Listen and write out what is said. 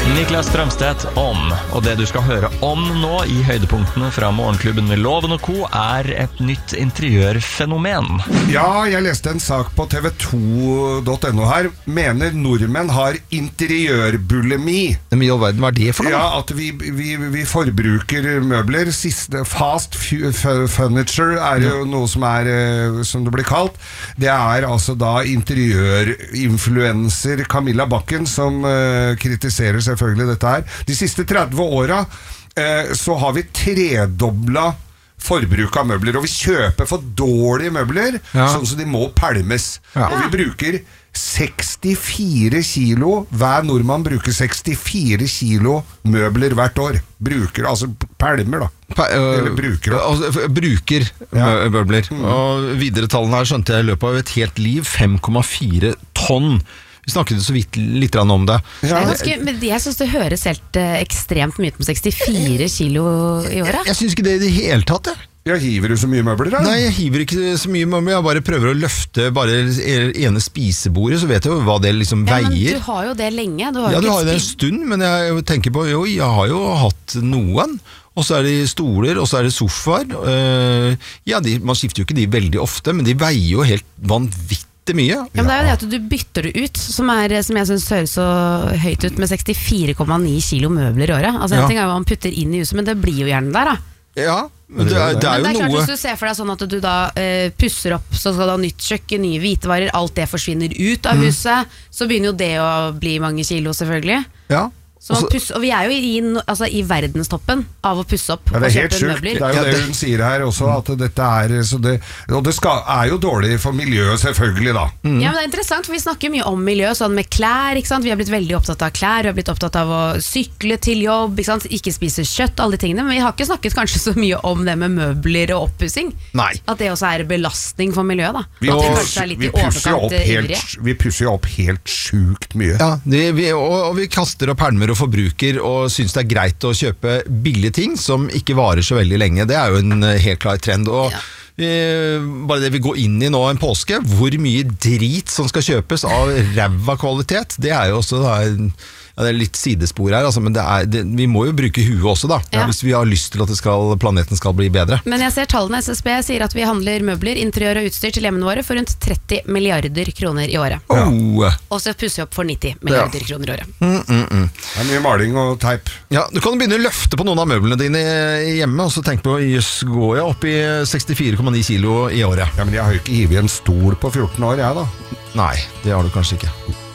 Niklas Strømstedt om, og det du skal høre om nå I høydepunktene fra Morgenklubben med Loven og Co. Et nytt interiørfenomen. Ja, jeg leste en sak på tv2.no her. Mener nordmenn har interiørbulimi. Men I all verden, hva det for noe? Ja, at vi forbruker møbler. Fast furniture jo noe som det blir kalt. Det altså da interiørinfluencer Camilla Bakken som kritiserer selvfølgelig dette her. De siste 30 åra så har vi tredoblet forbruk av møbler, og vi kjøper for dårlige møbler, sånn som de må pælmes. Og vi bruker 64 kilo, hver nordmann bruker 64 kilo møbler hvert år. Bruker, altså pælmer da. Eller bruker da. Bruker møbler. Og videre tallene her skjønte jeg I løpet av et helt liv, 5,4 tonn. Vi snakket så vidt litt om det. Men jeg synes det høres helt ekstremt mye ut med 64 kilo I året. Jeg synes ikke det I det hele tatt. Hiver du så mye møbler da? Nei, jeg hiver ikke så mye møbler. Jeg bare prøver å løfte bare ene spisebordet, så vet jeg jo hva det liksom veier. Men du har jo det lenge. Du har du har jo det en stund, men jeg tenker på, jeg har jo hatt noen. Og så det stoler, og så det sofaer. Man skifter jo ikke de veldig ofte, men de veier jo helt vanvittig mye. Ja, men det jo det at du bytter det ut som jeg synes høres så høyt ut med 64,9 kilo møbler I året. Altså en ting jo hva man putter inn I huset, men det blir jo gjerne der da. Ja, men det jo klart, noe. Hvis du ser for deg sånn at du da pusser opp, så skal du ha nytt kjøkken, nye hvitevarer, alt det forsvinner ut av huset, så begynner jo det å bli mange kilo selvfølgelig. Ja. Og vi jo I verdenstoppen av å pusse opp og helt kjøpe sykt. møbler. Det jo det hun sier her også, at dette så det, og det jo dårlig for miljøet selvfølgelig da. Ja, men det interessant, for vi snakker mye om miljø, sånn med klær, ikke sant? Vi har blitt veldig opptatt av klær, vi har blitt opptatt av å sykle til jobb, ikke sant? Ikke spise kjøtt, alle de tingene, men vi har ikke snakket kanskje så mye om det med møbler og oppussing. Nei. At det også belastning for miljøet da. Vi pusser jo opp helt sjukt mye. Ja, og vi kaster opp permer og forbruker og synes det greit å kjøpe billige ting som ikke varer så veldig lenge. Det jo en helt klar trend. Og bare det vi går inn I nå en påske, hvor mye drit som skal kjøpes av ræva kvalitet, det jo også da det litt sidespor her, altså, men vi må jo bruke huet også da, hvis vi har lyst til at planeten skal bli bedre. Men jeg ser tallene, SSB sier at vi handler møbler, interiør og utstyr til hjemmene våre for rundt 30 milliarder kroner I året. Og så pusser vi opp for 90 milliarder kroner I året. Det mye maling og teip. Ja, du kan begynne å løfte på noen av møblene dine hjemme, og så tenk på, går jeg opp I 64,9 kilo I året. Ja, men jeg har jo ikke hivet en stol på 14 år, jeg da. Nei, det har du kanskje ikke.